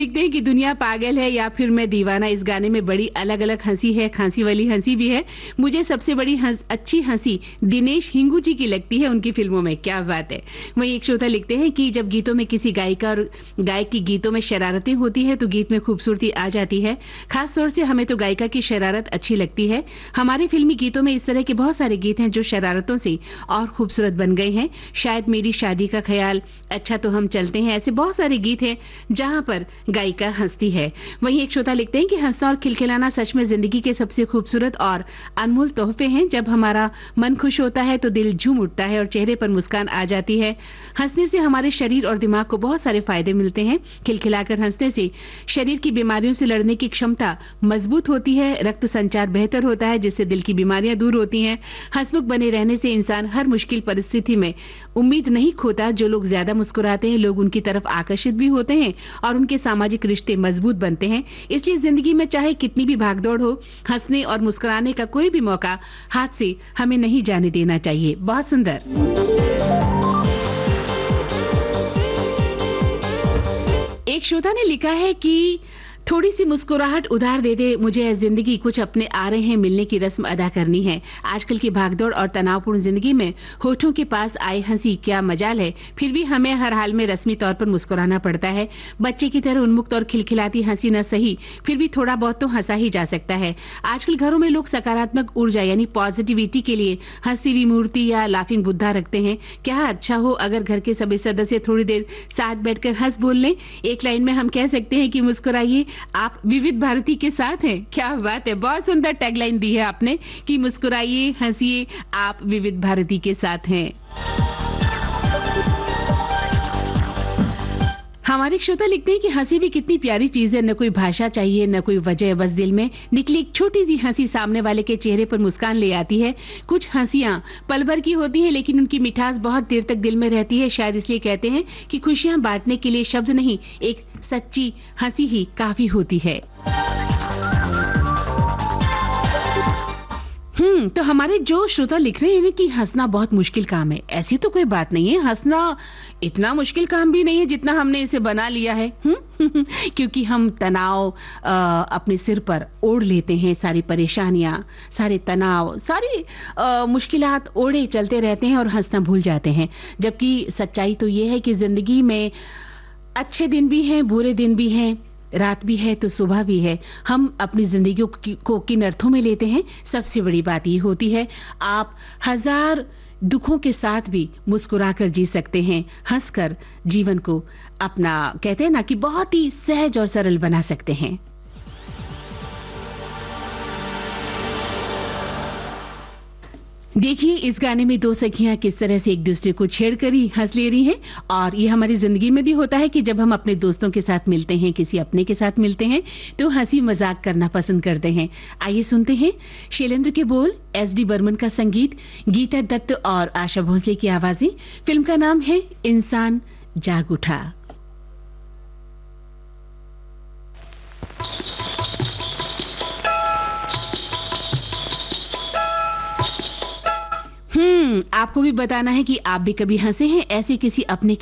देखते हैं कि दुनिया पागल है या फिर मैं दीवाना। इस गाने में बड़ी अलग-अलग हंसी है, खांसी वाली हंसी भी है। मुझे सबसे बड़ी अच्छी हंसी दिनेश हिंगू जी की लगती है उनकी फिल्मों में। क्या बात है। वहीं एक श्रोता लिखते हैं कि जब गीतों में किसी गायिका और गायक की गीतों में शरारतें होती है तो गीत में खूबसूरती आ जाती है। खास तौर से हमें तो गायिका की शरारत अच्छी लगती है। हमारे फिल्मी गीतों में इस तरह के बहुत सारे गीत हैं जो शरारतों से और खूबसूरत बन गए हैं। शायद मेरी शादी का ख्याल, अच्छा तो हम चलते हैं, ऐसे बहुत सारे गीत हैं जहां पर गायिका हंसती है। वहीं एक श्रोता लिखते हैं कि हंसना और खिलखिलाना सच में जिंदगी के सबसे खूबसूरत और अनमोल तोहफे हैं। जब हमारा मन खुश होता है तो दिल झूम उठता है और चेहरे पर मुस्कान आ जाती है। हंसने से हमारे शरीर और दिमाग को बहुत सारे फायदे मिलते हैं। खिलखिलाकर हंसने से शरीर की बीमारियों से लड़ने की क्षमता मजबूत होती है, रक्त संचार बेहतर होता है जिससे दिल की बीमारियां दूर होती हैं। हंसमुख बने रहने से इंसान हर मुश्किल परिस्थिति में उम्मीद नहीं खोता। जो लोग ज्यादा मुस्कुराते हैं लोग उनकी तरफ आकर्षित भी होते हैं और उनके सामाजिक रिश्ते मजबूत बनते हैं। इसलिए जिंदगी में चाहे कितनी भी भागदौड़ हो, हंसने और मुस्कुराने का कोई भी मौका हाथ से हमें नहीं जाने देना चाहिए। बहुत सुंदर। एक श्रोता ने लिखा है कि थोड़ी सी मुस्कुराहट उधार दे दे मुझे है जिंदगी, कुछ अपने आ रहे हैं मिलने की रस्म अदा करनी है। आजकल की भागदौड़ और तनावपूर्ण जिंदगी में होठों के पास आए हंसी क्या मजाल है। फिर भी हमें हर हाल में रस्मी तौर पर मुस्कुराना पड़ता है। बच्चे की तरह उन्मुक्त और खिलखिलाती हंसी न सही, फिर भी थोड़ा बहुत तो हंसा ही जा सकता है। आजकल घरों में लोग सकारात्मक ऊर्जा यानी पॉजिटिविटी के लिए हंसी हुई मूर्ति या लाफिंग बुद्धा रखते हैं। क्या अच्छा हो अगर घर के सभी सदस्य थोड़ी देर साथ बैठकर हंस बोल लें। एक लाइन में हम कह सकते हैं कि मुस्कुराइए, आप विविध भारती के साथ हैं। क्या बात है, बहुत सुंदर टैगलाइन दी है आपने कि मुस्कुराइए, हंसिए, आप विविध भारती के साथ हैं। हमारे श्रोता लिखते हैं कि हंसी भी कितनी प्यारी चीज है, न कोई भाषा चाहिए न कोई वजह, बस दिल में निकली एक छोटी सी हंसी सामने वाले के चेहरे पर मुस्कान ले आती है। कुछ हंसियां पल भर की होती हैं लेकिन उनकी मिठास बहुत देर तक दिल में रहती है। शायद इसलिए कहते हैं कि खुशियां बांटने के लिए शब्द नहीं, एक सच्ची हंसी ही काफी होती है। तो हमारे जो श्रोता लिख रहे हैं कि हंसना बहुत मुश्किल काम है, ऐसी तो कोई बात नहीं है। हंसना इतना मुश्किल काम भी नहीं है जितना हमने इसे बना लिया है। क्योंकि हम तनाव अपने सिर पर ओढ़ लेते हैं, सारी परेशानियां, सारे तनाव, सारी मुश्किलात ओढ़े चलते रहते हैं और हंसना भूल जाते हैं। जबकि सच्चाई तो ये है कि जिंदगी में अच्छे दिन भी हैं, बुरे दिन भी हैं, रात भी है तो सुबह भी है। हम अपनी जिंदगी को किन अर्थों में लेते हैं, सबसे बड़ी बात ये होती है। आप हजार दुखों के साथ भी मुस्कुराकर जी सकते हैं, हंसकर जीवन को अपना कहते हैं ना कि बहुत ही सहज और सरल बना सकते हैं। देखिए इस गाने में दो सखियां किस तरह से एक दूसरे को छेड़कर ही हंस ले रही हैं। और ये हमारी जिंदगी में भी होता है कि जब हम अपने दोस्तों के साथ मिलते हैं, किसी अपने के साथ मिलते हैं तो हंसी मजाक करना पसंद करते हैं। आइए सुनते हैं शैलेंद्र के बोल, SD बर्मन का संगीत, गीता दत्त और आशा भोसले की आवाजें। फिल्म का नाम है इंसान जाग उठा। आपको भी बताना है कि आप भी कभी हंसे हैं ऐसे किसी अपने के